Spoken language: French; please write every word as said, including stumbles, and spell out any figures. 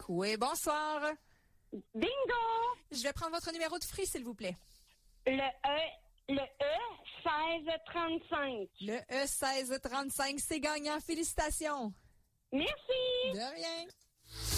Oui, bonsoir. Bingo! Je vais prendre votre numéro de free, s'il vous plaît. Le E, le E seize trente-cinq. Le E seize trente-cinq, c'est gagnant. Félicitations. Merci! De rien.